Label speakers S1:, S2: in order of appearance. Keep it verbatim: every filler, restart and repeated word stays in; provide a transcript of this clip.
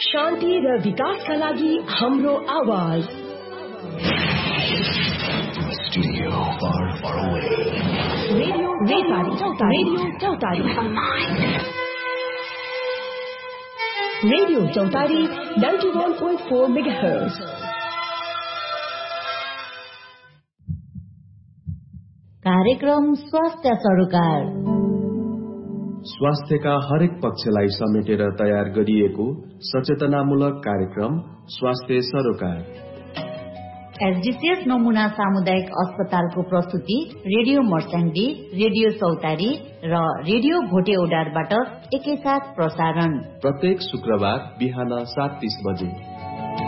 S1: शान्ति र विकासका लागि हाम्रो आवाज।
S2: Studio far, far away.
S1: Radio Chowtari, Radio Chowtari. Radio Chowtari, ninety-one point four megahertz.
S3: कार्यक्रम स्वास्थ्य सरोकार।
S4: स्वास्थ्यका हरेक पक्षलाई समेटेर तयार गरिएको सचेतनामूलक कार्यक्रम स्वास्थ्य सरोकार।
S3: एसडीसीएस नमुना सामुदायिक अस्पतालको प्रस्तुति रेडियो मर्स्याङ्गी, रेडियो चौतारी र रेडियो भोटे ओडारबाट एकैसाथ प्रसारण
S4: प्रत्येक शुक्रबार बिहान सात तीस बजे।